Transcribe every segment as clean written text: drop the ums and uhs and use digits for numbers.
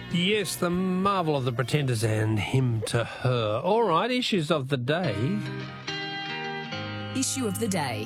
Yes, the marvel of the Pretenders and Hymn to Her. All right, issues of the day. Issue of the day.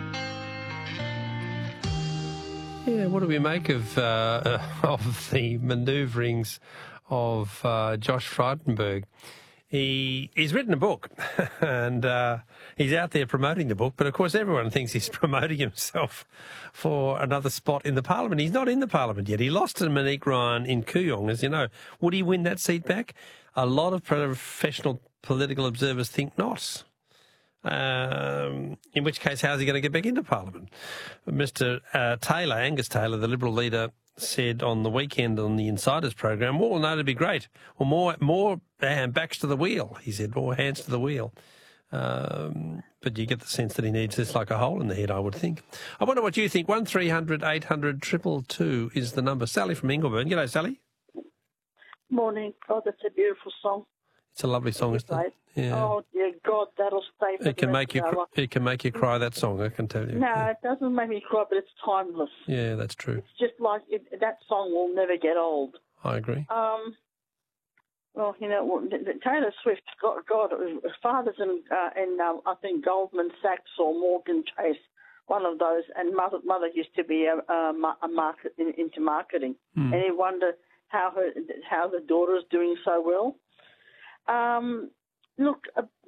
Yeah, what do we make of the manoeuvrings of Josh Frydenberg? He's written a book and he's out there promoting the book, but of course everyone thinks he's promoting himself for another spot in the parliament. He's not in the parliament yet. He lost to Monique Ryan in Kooyong, as you know. Would he win that seat back? A lot of professional political observers think not. In which case, how's he going to get back into parliament? Mr. Taylor, Angus Taylor, the Liberal leader, said on the weekend on the Insiders program, well, no, it'd be great. Or more backs to the wheel, he said, more hands to the wheel. But you get the sense that he needs this like a hole in the head, I would think. I wonder what you think. 1300 800 222 is the number. Sally from Ingleburn. G'day, Sally. Morning. God, that's a beautiful song. It's a lovely song, isn't it? Yeah. Oh, dear God, that'll stay for it can make you It can make you cry, that song, I can tell you. No, yeah. It doesn't make me cry, but it's timeless. Yeah, that's true. It's just like that song will never get old. I agree. Well, you know, Taylor Swift, God, father's in I think Goldman Sachs or Morgan Chase, one of those, and mother used to be into marketing. And you wonder how the daughter's doing so well. Look,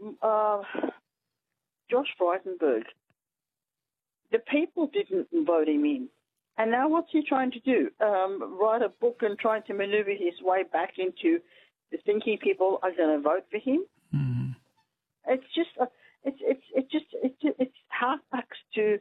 Josh Frydenberg, the people didn't vote him in. And now what's he trying to do? Write a book and trying to maneuver his way back into thinking people are going to vote for him? Mm. It's just, it harks to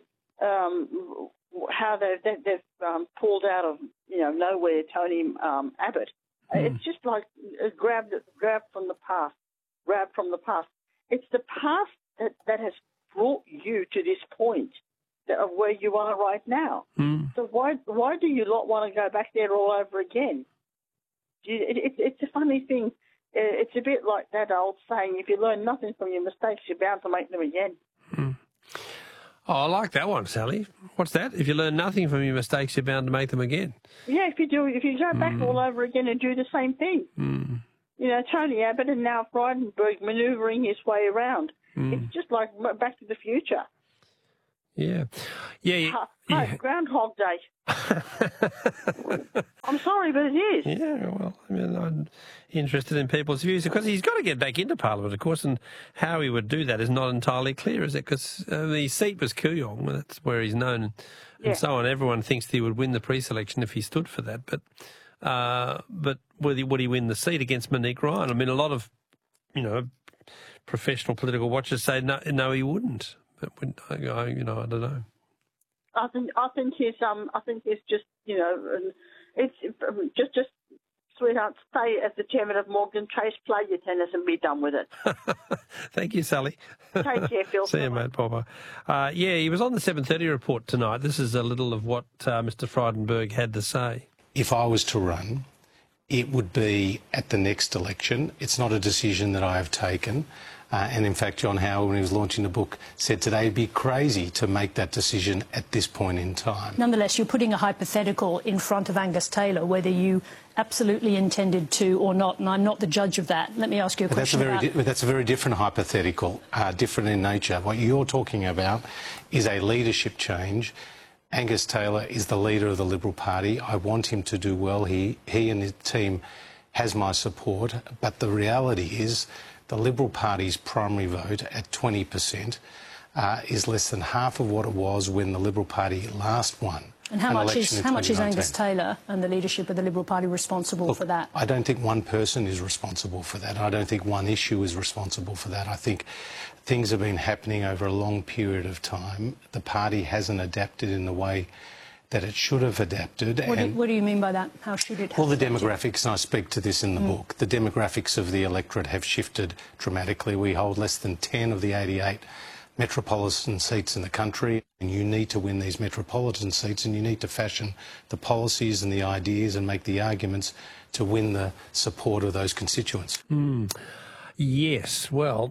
how they've pulled out of, nowhere Tony Abbott. It's just like grabbed from the past. It's the past that has brought you to this point of where you are right now. Mm. So why do you not want to go back there all over again? It's a funny thing. It's a bit like that old saying, if you learn nothing from your mistakes, you're bound to make them again. Mm. Oh, I like that one, Sally. What's that? If you learn nothing from your mistakes, you're bound to make them again. Yeah, if you go back all over again and do the same thing. Mm. Tony Abbott and now Frydenberg manoeuvring his way around. Mm. It's just like Back to the Future. Yeah. Groundhog Day. I'm sorry, but it is. Yeah, well, I'm interested in people's views because he's got to get back into Parliament, of course, and how he would do that is not entirely clear, is it? Because the seat was Kooyong, that's where he's known, and so on. Everyone thinks he would win the pre-selection if he stood for that, but would he win the seat against Monique Ryan? I mean, a lot of, professional political watchers say no, he wouldn't. But I don't know. I think he's just it's just sweetheart, stay as the chairman of Morgan Chase, play your tennis and be done with it. Thank you, Sally. Take care, Phil. See you, mate. Bye-bye. He was on the 7:30 report tonight. This is a little of what Mr. Frydenberg had to say. If I was to run, it would be at the next election. It's not a decision that I have taken. And in fact, John Howard, when he was launching the book, said today it'd be crazy to make that decision at this point in time. Nonetheless, you're putting a hypothetical in front of Angus Taylor, whether you absolutely intended to or not, and I'm not the judge of that. Let me ask you a question That's a very different hypothetical, different in nature. What you're talking about is a leadership change. Angus Taylor is the leader of the Liberal Party. I want him to do well. He and his team has my support, but the reality is the Liberal Party's primary vote at 20% is less than half of what it was when the Liberal Party last won. And how much is Angus Taylor and the leadership of the Liberal Party responsible for that? I don't think one person is responsible for that. I don't think one issue is responsible for that. I think things have been happening over a long period of time. The party hasn't adapted in the way that it should have adapted. What do you mean by that? How should it have adapted? The demographics, and I speak to this in the book, the demographics of the electorate have shifted dramatically. We hold less than 10 of the 88 metropolitan seats in the country, and you need to win these metropolitan seats, and you need to fashion the policies and the ideas and make the arguments to win the support of those constituents. Mm. Yes, well,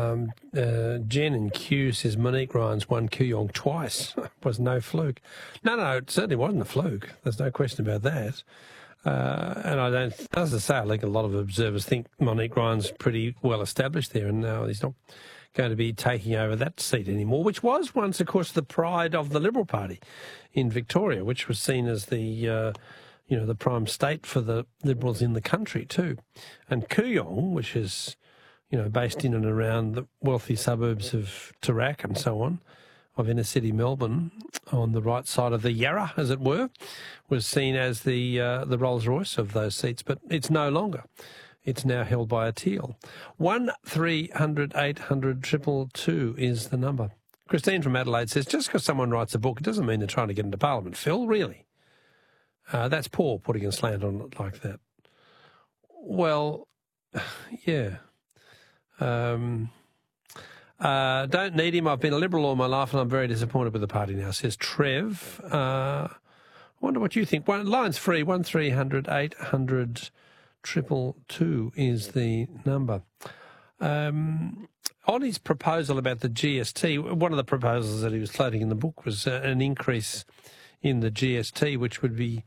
Jen in Kew says Monique Ryan's won Kooyong twice. It was no fluke. No, it certainly wasn't a fluke. There's no question about that. And as I say, I think a lot of observers think Monique Ryan's pretty well established there, and now he's not going to be taking over that seat anymore, which was once, of course, the pride of the Liberal Party in Victoria, which was seen as the the prime state for the Liberals in the country too. And Kooyong, which is, based in and around the wealthy suburbs of Toorak and so on, of inner city Melbourne, on the right side of the Yarra, as it were, was seen as the Rolls-Royce of those seats, but it's no longer. It's now held by a Teal. 1300 800 222 is the number. Christine from Adelaide says, just because someone writes a book, it doesn't mean they're trying to get into Parliament. Phil, really? That's poor, putting a slant on it like that. Well, yeah. Don't need him. I've been a Liberal all my life and I'm very disappointed with the party now, says Trev. I wonder what you think. Line's free, 1300 800 222 is the number. On his proposal about the GST, one of the proposals that he was floating in the book was an increase in the GST, which would be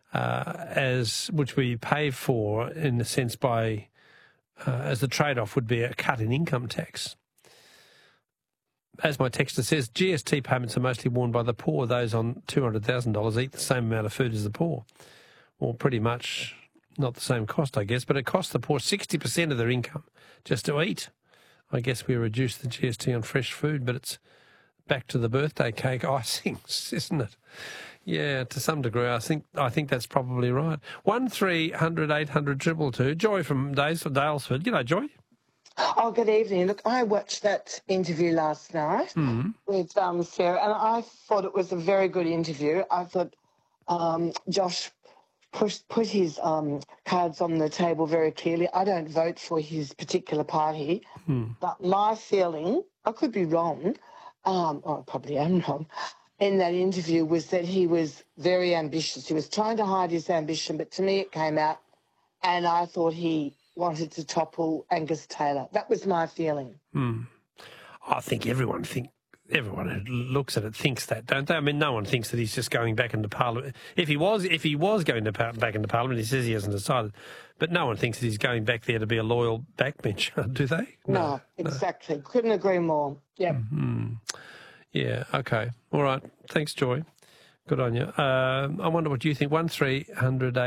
paid for in a sense by as the trade-off would be a cut in income tax. As my texter says, GST payments are mostly borne by the poor. Those on $200,000 eat the same amount of food as the poor. Well, pretty much not the same cost, I guess, but it costs the poor 60% of their income just to eat. I guess we reduce the GST on fresh food, but it's back to the birthday cake icings, isn't it? Yeah, to some degree, I think that's probably right. 1300 800 222. Joy from Daylesford. G'day, Joy. Oh, good evening. Look, I watched that interview last night with Sarah, and I thought it was a very good interview. I thought Josh put his cards on the table very clearly. I don't vote for his particular party, but my feeling, I could be wrong, I probably am wrong, in that interview was that he was very ambitious. He was trying to hide his ambition, but to me it came out, and I thought he wanted to topple Angus Taylor. That was my feeling. I think everyone who looks at it thinks that, don't they? I mean, no one thinks that he's just going back into Parliament. If he was going back into Parliament, he says he hasn't decided, but no one thinks that he's going back there to be a loyal backbencher, do they? No, exactly. No. Couldn't agree more. Yeah. Yeah, okay. All right. Thanks, Joy. Good on you. I wonder what you think. 1300